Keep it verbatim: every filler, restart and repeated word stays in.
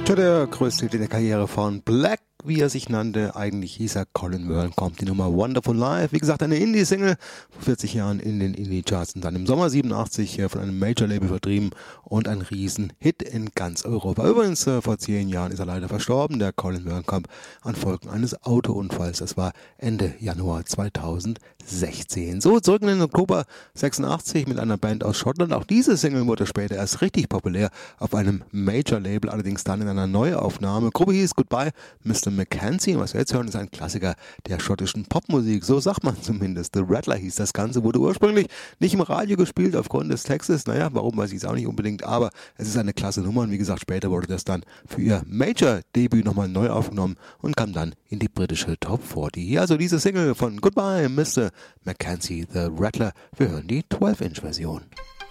Zu der größten Hit in der Karriere von Black, wie er sich nannte, eigentlich hieß er Colin Byrne, kommt die Nummer Wonderful Life. Wie gesagt, eine Indie-Single, vor vierzig Jahren in den Indie-Charts und dann im Sommer siebenundachtzig von einem Major-Label vertrieben und ein Riesen-Hit in ganz Europa. Übrigens, vor zehn Jahren ist er leider verstorben. Der Colin Byrne kam an Folgen eines Autounfalls. Das war Ende Januar zweitausendsechzehn. So, zurück in den Oktober sechsundachtzig mit einer Band aus Schottland. Auch diese Single wurde später erst richtig populär auf einem Major-Label, allerdings dann in einer Neuaufnahme. Gruppe hieß Goodbye Mister Mackenzie. Was wir jetzt hören, ist ein Klassiker der schottischen Popmusik. So sagt man zumindest. The Rattler hieß das Ganze, wurde ursprünglich nicht im Radio gespielt aufgrund des Textes. Naja, warum, weiß ich es auch nicht unbedingt, aber es ist eine klasse Nummer und wie gesagt, später wurde das dann für ihr Major-Debüt nochmal neu aufgenommen und kam dann in die britische Top vierzig. Hier also diese Single von Goodbye Mister Mackenzie, The Rattler. Wir hören die zwölf Inch Version.